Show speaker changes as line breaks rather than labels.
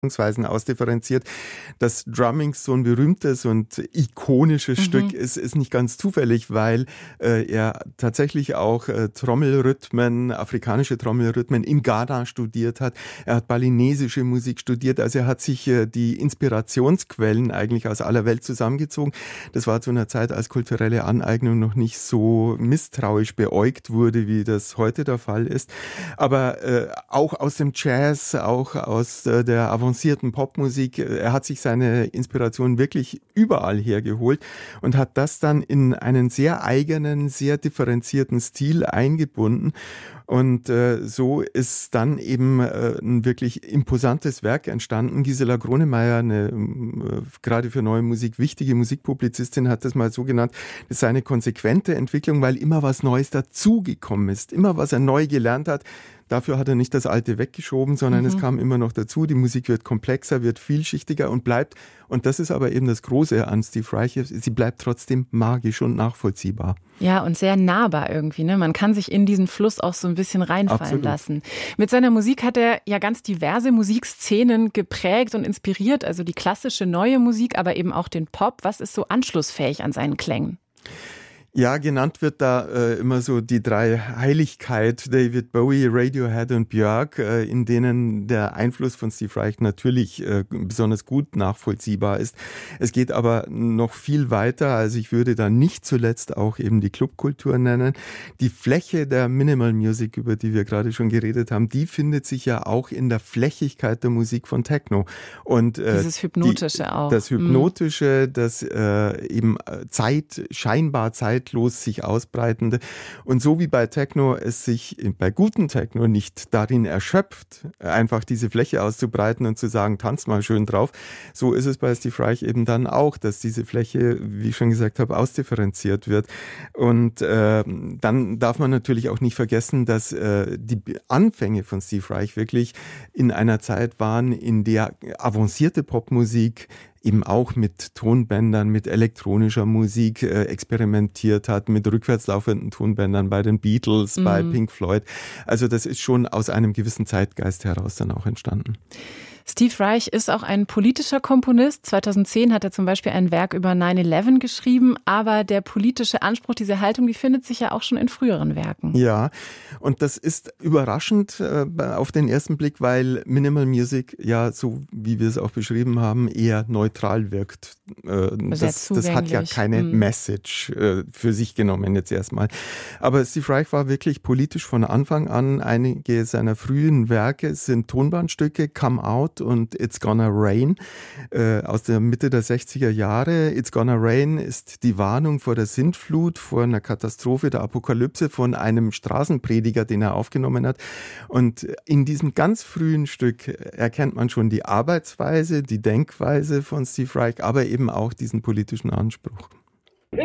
ausdifferenziert. Dass Drumming so ein berühmtes und ikonisches Stück ist nicht ganz zufällig, weil er tatsächlich auch Trommelrhythmen, afrikanische Trommelrhythmen in Ghana studiert hat. Er hat balinesische Musik studiert, also er hat sich die Inspirationsquellen eigentlich aus aller Welt zusammengezogen. Das war zu einer Zeit, als kulturelle Aneignung noch nicht so misstrauisch beäugt wurde, wie das heute der Fall ist. Aber auch aus dem Jazz, auch aus der avancierten Popmusik. Er hat sich seine Inspiration wirklich überall hergeholt und hat das dann in einen sehr eigenen, sehr differenzierten Stil eingebunden. Und so ist dann eben ein wirklich imposantes Werk entstanden. Gisela Gronemeyer, eine gerade für neue Musik wichtige Musikpublizistin, hat das mal so genannt, das sei eine konsequente Entwicklung, weil immer was Neues dazugekommen ist, immer was er neu gelernt hat. Dafür hat er nicht das Alte weggeschoben, sondern es kam immer noch dazu. Die Musik wird komplexer, wird vielschichtiger und bleibt, und das ist aber eben das Große an Steve Reich, sie bleibt trotzdem magisch und nachvollziehbar.
Ja, und sehr nahbar irgendwie, ne? Man kann sich in diesen Fluss auch so ein bisschen reinfallen lassen. Mit seiner Musik hat er ja ganz diverse Musikszenen geprägt und inspiriert, also die klassische neue Musik, aber eben auch den Pop. Was ist so anschlussfähig an seinen Klängen?
Ja, genannt wird da immer so die drei Heiligkeit, David Bowie, Radiohead und Björk, in denen der Einfluss von Steve Reich natürlich besonders gut nachvollziehbar ist. Es geht aber noch viel weiter, also ich würde da nicht zuletzt auch eben die Clubkultur nennen. Die Fläche der Minimal Music, über die wir gerade schon geredet haben, die findet sich ja auch in der Flächigkeit der Musik von Techno. Und
dieses Hypnotische auch.
Das Hypnotische, das eben scheinbar zeitlos sich ausbreitende. Und so wie bei Techno es sich bei guten Techno nicht darin erschöpft, einfach diese Fläche auszubreiten und zu sagen, tanz mal schön drauf, so ist es bei Steve Reich eben dann auch, dass diese Fläche, wie ich schon gesagt habe, ausdifferenziert wird. Und dann darf man natürlich auch nicht vergessen, dass die Anfänge von Steve Reich wirklich in einer Zeit waren, in der avancierte Popmusik eben auch mit Tonbändern, mit elektronischer Musik experimentiert hat, mit rückwärtslaufenden Tonbändern bei den Beatles, bei Pink Floyd. Also das ist schon aus einem gewissen Zeitgeist heraus dann auch entstanden.
Steve Reich ist auch ein politischer Komponist. 2010 hat er zum Beispiel ein Werk über 9/11 geschrieben, aber der politische Anspruch, diese Haltung, die findet sich ja auch schon in früheren Werken.
Ja, und das ist überraschend auf den ersten Blick, weil Minimal Music ja, so wie wir es auch beschrieben haben, eher neutral wirkt. Das hat ja keine Message für sich genommen jetzt erstmal. Aber Steve Reich war wirklich politisch von Anfang an. Einige seiner frühen Werke sind Tonbandstücke, Come Out und It's Gonna Rain aus der Mitte der 60er Jahre. It's Gonna Rain ist die Warnung vor der Sintflut, vor einer Katastrophe, der Apokalypse von einem Straßenprediger, den er aufgenommen hat. Und in diesem ganz frühen Stück erkennt man schon die Arbeitsweise, die Denkweise von Steve Reich, aber eben auch diesen politischen Anspruch.